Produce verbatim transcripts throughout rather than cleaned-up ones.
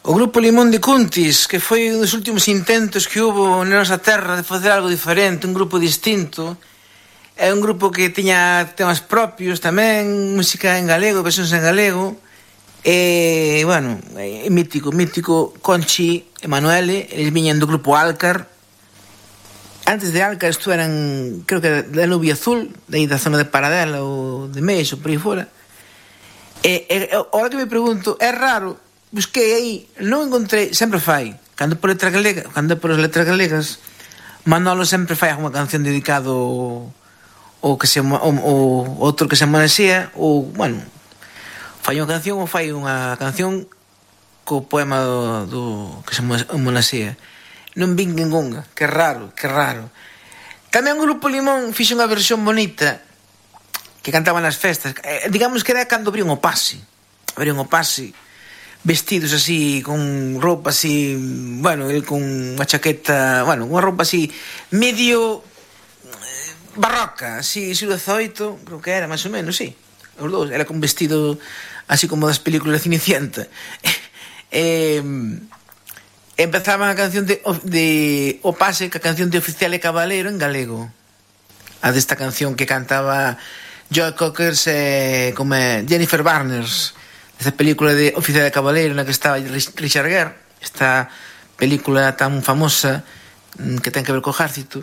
O grupo Limón de Cuntis, que foi un dos últimos intentos que hubo na nosa terra de facer algo diferente, un grupo distinto. É un grupo que tiña temas propios tamén, música en galego, versións en galego. E, bueno, é mítico, mítico Conchi e Manuele, eles viñan do grupo Alcar. Antes de Alcar isto eran, creo que da Nubia Azul, de aí da zona de Paradela ou de Meixo, por aí fora. E, e ahora que me pregunto, é raro, busquei aí, non encontrei, sempre fai, cando por letra galega, cando por as letras galegas, Manolo sempre fai unha canción dedicado ao que se o, o outro que se Manasía, ou, bueno, fai unha canción ou fai unha canción co poema do, do que se Manasía. Non vin ningunha, que raro, que raro. Tamén o grupo Limón fixe unha versión bonita que cantaban nas festas, eh, digamos que era cando abrían o pase, abrían o pase vestidos así, con roupa así, bueno, el con unha chaqueta, bueno, unha roupa así medio eh, barroca, así, siglo dezoito, creo que era, máis ou menos, sí, os dous, era con vestido así como das películas de Cinecienta. eh, empezaban a canción de, de o pase, que a canción de Oficial e Caballero en galego, a desta canción que cantaba Joe Cockers e como Jennifer Barnes, esa película de Oficial de Caballero na que estaba Richard Gere, esta película tan famosa que ten que ver co ejército.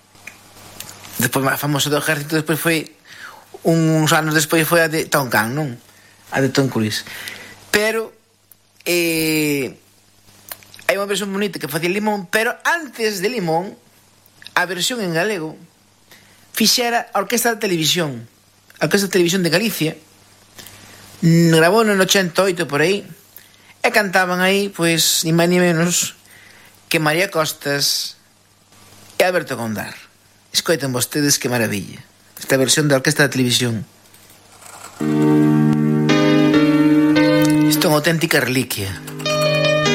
Despois máis famosa do ejército, despois foi uns anos despois foi a de Tom Cruise, non? A de Tom Cruise. Pero eh, hai unha versión bonita que facía Limón, pero antes de Limón, a versión en galego fixera a Orquestra de Televisión, a Orquestra de Televisión de Galicia. Grabou no ochenta e oito por aí e cantaban aí, pois, ni máis ni menos que María Costas e Alberto Gondar. Escoiten vostedes que maravilla esta versión da Orquestra de Televisión. Isto é unha auténtica reliquia.